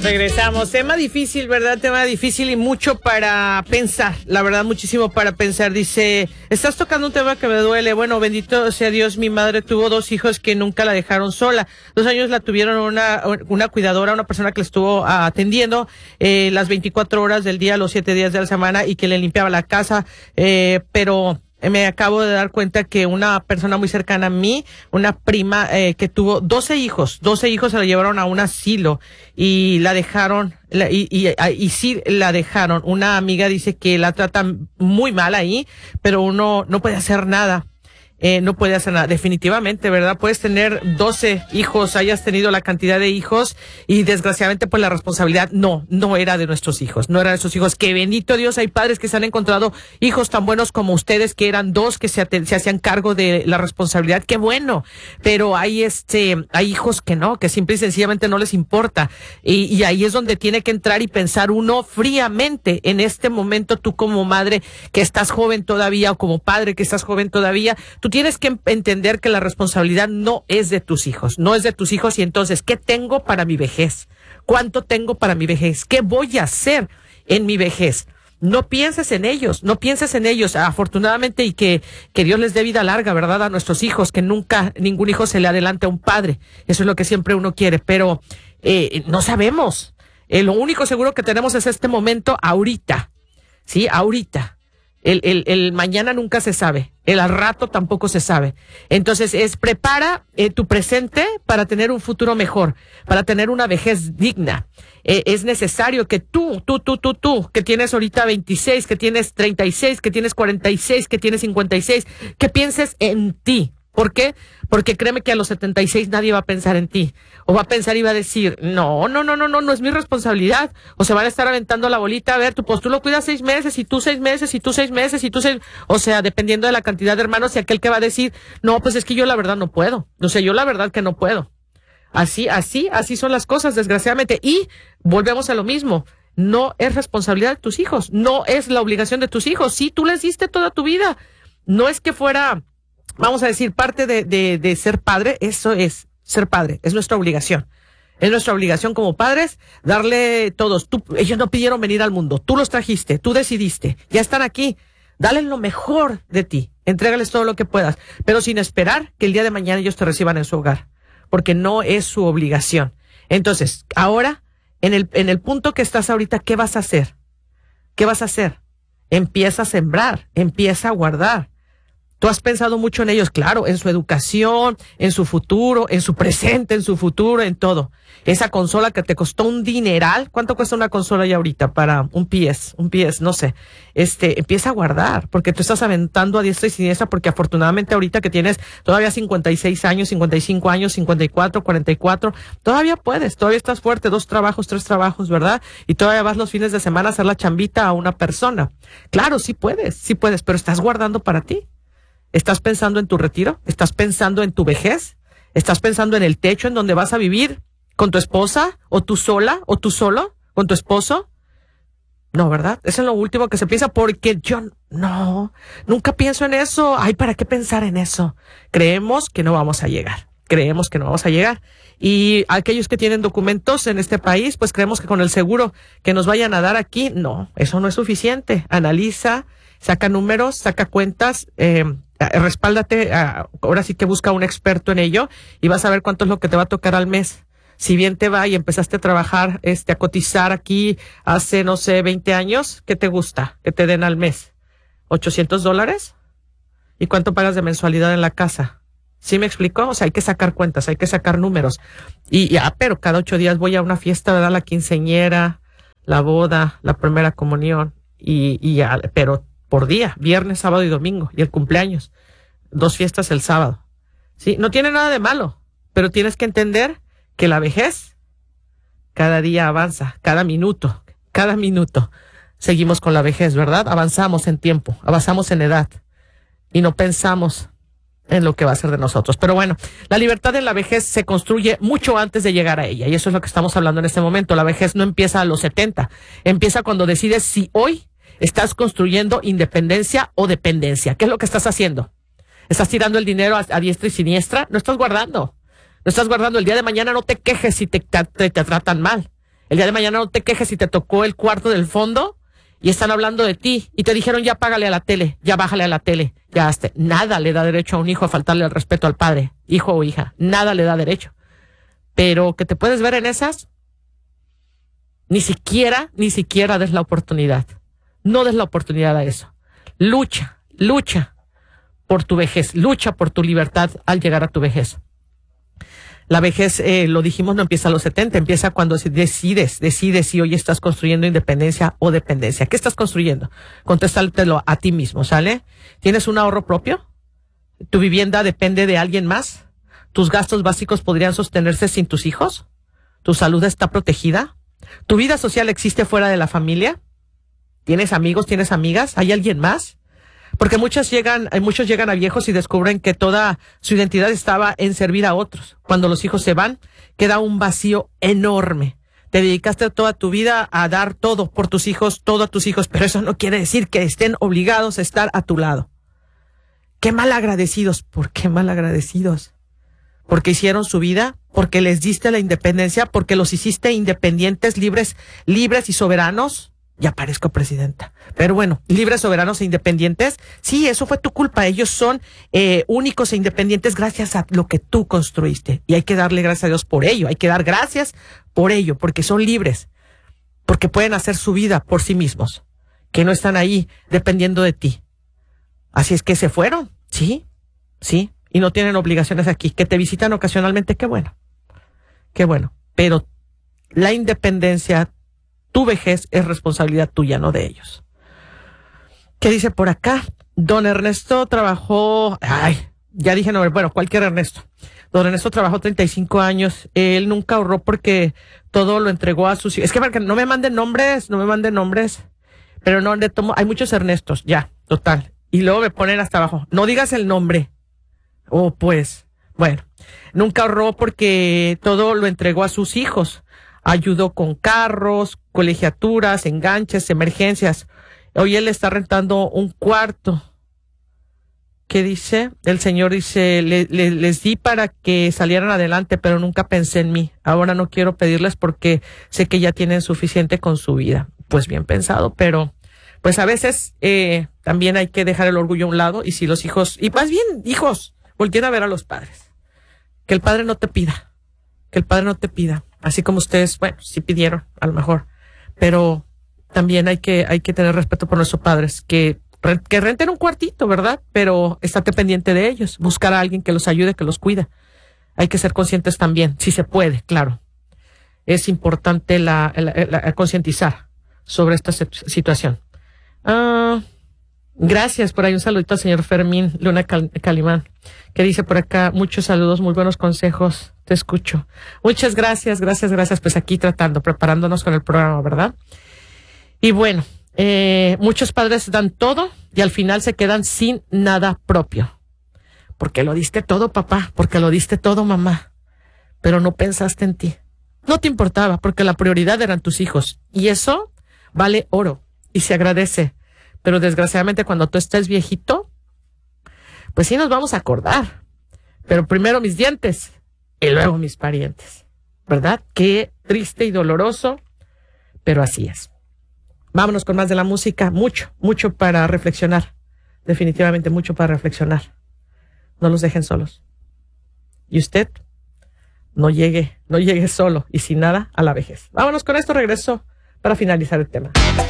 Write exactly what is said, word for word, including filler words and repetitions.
Regresamos. Tema difícil, ¿verdad? Tema difícil y mucho para pensar. La verdad, muchísimo para pensar. Dice, estás tocando un tema que me duele. Bueno, bendito sea Dios, mi madre tuvo dos hijos que nunca la dejaron sola. Dos años la tuvieron una, una cuidadora, una persona que le estuvo atendiendo eh, las veinticuatro horas del día, los siete días de la semana y que le limpiaba la casa. Eh, pero... me acabo de dar cuenta que una persona muy cercana a mí, una prima eh, que tuvo doce hijos, doce hijos se la llevaron a un asilo y la dejaron, la, y, y, y sí la dejaron. Una amiga dice que la tratan muy mal ahí, pero uno no puede hacer nada. Eh, no puede hacer nada, definitivamente, ¿verdad? Puedes tener doce hijos, hayas tenido la cantidad de hijos y desgraciadamente pues la responsabilidad no, no era de nuestros hijos, no era de nuestros hijos. Que bendito Dios, hay padres que se han encontrado hijos tan buenos como ustedes, que eran dos, que se, se hacían cargo de la responsabilidad, qué bueno, pero hay este, hay hijos que no, que simple y sencillamente no les importa y, y ahí es donde tiene que entrar y pensar uno fríamente. En este momento tú como madre que estás joven todavía o como padre que estás joven todavía, tú tienes que entender que la responsabilidad no es de tus hijos, no es de tus hijos y entonces, ¿qué tengo para mi vejez? ¿Cuánto tengo para mi vejez? ¿Qué voy a hacer en mi vejez? No pienses en ellos, no pienses en ellos, afortunadamente, y que, que Dios les dé vida larga, ¿verdad? A nuestros hijos, que nunca ningún hijo se le adelante a un padre, eso es lo que siempre uno quiere, pero eh, no sabemos, eh, lo único seguro que tenemos es este momento ahorita, ¿sí? Ahorita. El, el, el mañana nunca se sabe, el al rato tampoco se sabe. Entonces es prepara eh, tu presente para tener un futuro mejor, para tener una vejez digna. Eh, es necesario que tú, tú, tú, tú, tú, que tienes ahorita veintiséis, que tienes treinta y seis, que tienes cuarenta y seis, que tienes cincuenta y seis, que pienses en ti. ¿Por qué? Porque créeme que a los setenta y seis nadie va a pensar en ti. O va a pensar y va a decir, no, no, no, no, no, no es mi responsabilidad. O se van a estar aventando la bolita, a ver, tú, pues tú lo cuidas seis meses, y tú seis meses, y tú seis meses, y tú seis... O sea, dependiendo de la cantidad de hermanos, y aquel que va a decir, no, pues es que yo la verdad no puedo. O sea, yo la verdad que no puedo. Así, así, así son las cosas, desgraciadamente. Y volvemos a lo mismo. No es responsabilidad de tus hijos. No es la obligación de tus hijos. Sí, tú les diste toda tu vida. No es que fuera... Vamos a decir, parte de, de, de ser padre, eso es ser padre, es nuestra obligación. Es nuestra obligación como padres darle todos. Tú, ellos no pidieron venir al mundo, tú los trajiste, tú decidiste, ya están aquí. Dale lo mejor de ti, entrégales todo lo que puedas, pero sin esperar que el día de mañana ellos te reciban en su hogar, porque no es su obligación. Entonces, ahora, en el, en el punto que estás ahorita, ¿qué vas a hacer? ¿Qué vas a hacer? Empieza a sembrar, empieza a guardar. Tú has pensado mucho en ellos, claro, en su educación, en su futuro, en su presente, en su futuro, en todo. Esa consola que te costó un dineral, ¿cuánto cuesta una consola ya ahorita para un P S? Un P S, no sé. Este, empieza a guardar, porque tú estás aventando a diestra y siniestra, porque afortunadamente ahorita que tienes todavía cincuenta y seis años, cincuenta y cinco años, cincuenta y cuatro, cuarenta y cuatro, todavía puedes, todavía estás fuerte, dos trabajos, tres trabajos, ¿verdad? Y todavía vas los fines de semana a hacer la chambita a una persona. Claro, sí puedes, sí puedes, pero estás guardando para ti. ¿Estás pensando en tu retiro? ¿Estás pensando en tu vejez? ¿Estás pensando en el techo en donde vas a vivir con tu esposa? ¿O tú sola? ¿O tú solo? ¿Con tu esposo? No, ¿verdad? Eso es lo último que se piensa, porque yo no, nunca pienso en eso. Ay, ¿para qué pensar en eso? Creemos que no vamos a llegar. Creemos que no vamos a llegar. Y aquellos que tienen documentos en este país, pues creemos que con el seguro que nos vayan a dar aquí, no, eso no es suficiente. Analiza, saca números, saca cuentas, eh, respáldate, uh, ahora sí que busca un experto en ello y vas a ver cuánto es lo que te va a tocar al mes. Si bien te va y empezaste a trabajar, este, a cotizar aquí hace, no sé, veinte años, ¿qué te gusta que te den al mes? ¿ochocientos dólares? ¿Y cuánto pagas de mensualidad en la casa? ¿Sí me explicó? O sea, hay que sacar cuentas, hay que sacar números. Y ya, pero cada ocho días voy a una fiesta, ¿verdad? La quinceañera, la boda, la primera comunión, y, y ya, pero por día, viernes, sábado y domingo, y el cumpleaños. Dos fiestas el sábado. Sí, no tiene nada de malo, pero tienes que entender que la vejez cada día avanza, cada minuto, cada minuto. Seguimos con la vejez, ¿verdad? Avanzamos en tiempo, avanzamos en edad, y no pensamos en lo que va a ser de nosotros. Pero bueno, la libertad en la vejez se construye mucho antes de llegar a ella, y eso es lo que estamos hablando en este momento. La vejez no empieza a los setenta, empieza cuando decides si hoy estás construyendo independencia o dependencia. ¿Qué es lo que estás haciendo? ¿Estás tirando el dinero a, a diestra y siniestra? No estás guardando. No estás guardando. El día de mañana no te quejes si te, te, te tratan mal. El día de mañana no te quejes si te tocó el cuarto del fondo y están hablando de ti y te dijeron ya págale a la tele, ya bájale a la tele, ya hazte. Nada le da derecho a un hijo a faltarle el respeto al padre, hijo o hija. Nada le da derecho. Pero que te puedes ver en esas, ni siquiera, ni siquiera des la oportunidad. No des la oportunidad a eso. Lucha, lucha por tu vejez, lucha por tu libertad al llegar a tu vejez. La vejez, eh, lo dijimos, no empieza a los setenta, empieza cuando decides, decides si hoy estás construyendo independencia o dependencia. ¿Qué estás construyendo? Contéstatelo a ti mismo, ¿sale? ¿Tienes un ahorro propio? ¿Tu vivienda depende de alguien más? ¿Tus gastos básicos podrían sostenerse sin tus hijos? ¿Tu salud está protegida? ¿Tu vida social existe fuera de la familia? ¿Tienes amigos? ¿Tienes amigas? ¿Hay alguien más? Porque muchos llegan, muchos llegan a viejos y descubren que toda su identidad estaba en servir a otros. Cuando los hijos se van, queda un vacío enorme. Te dedicaste toda tu vida a dar todo por tus hijos, todo a tus hijos, pero eso no quiere decir que estén obligados a estar a tu lado. Qué mal agradecidos. ¿Por qué mal agradecidos? Porque hicieron su vida, porque les diste la independencia, porque los hiciste independientes, libres, libres y soberanos. Ya parezco presidenta. Pero bueno, libres, soberanos e independientes. Sí, eso fue tu culpa. Ellos son eh, únicos e independientes gracias a lo que tú construiste. Y hay que darle gracias a Dios por ello. Hay que dar gracias por ello, porque son libres. Porque pueden hacer su vida por sí mismos. Que no están ahí dependiendo de ti. Así es que se fueron. Sí, sí. Y no tienen obligaciones aquí. Que te visitan ocasionalmente, qué bueno. Qué bueno. Pero la independencia, tu vejez es responsabilidad tuya, no de ellos. ¿Qué dice por acá? Don Ernesto trabajó, ay, ya dije no, bueno, cualquier Ernesto. Don Ernesto trabajó treinta y cinco años. Él nunca ahorró porque todo lo entregó a sus hijos. Es que para que no me manden nombres, no me manden nombres. Pero no, le tomo, hay muchos Ernestos, ya, total. Y luego me ponen hasta abajo. No digas el nombre. Oh, pues, bueno. Nunca ahorró porque todo lo entregó a sus hijos. Ayudó con carros, colegiaturas, enganches, emergencias. Hoy él está rentando un cuarto. ¿Qué dice? El señor dice, le, le, les di para que salieran adelante, pero nunca pensé en mí. Ahora no quiero pedirles porque sé que ya tienen suficiente con su vida. Pues bien pensado, pero pues a veces eh, también hay que dejar el orgullo a un lado y si los hijos, y más bien hijos, volteen a ver a los padres. Que el padre no te pida, que el padre no te pida. Así como ustedes, bueno, sí pidieron, a lo mejor, pero también hay que, hay que tener respeto por nuestros padres, que, que renten un cuartito, ¿verdad? Pero estate pendiente de ellos, buscar a alguien que los ayude, que los cuide. Hay que ser conscientes también, si se puede, claro. Es importante la, la, la, la concientizar sobre esta situación. Ah, gracias, por ahí un saludito al señor Fermín Luna Cal Calimán, que dice por acá, muchos saludos, muy buenos consejos, te escucho. Muchas gracias, gracias, gracias, pues aquí tratando, preparándonos con el programa, ¿verdad? Y bueno, eh, muchos padres dan todo y al final se quedan sin nada propio. Porque lo diste todo, papá, porque lo diste todo, mamá, pero no pensaste en ti. No te importaba, porque la prioridad eran tus hijos, y eso vale oro, y se agradece. Pero desgraciadamente cuando tú estés viejito, pues sí nos vamos a acordar. Pero primero mis dientes y luego mis parientes. ¿Verdad? Qué triste y doloroso, pero así es. Vámonos con más de la música. Mucho, mucho para reflexionar. Definitivamente mucho para reflexionar. No los dejen solos. Y usted no llegue, no llegue solo y sin nada a la vejez. Vámonos con esto, regreso para finalizar el tema.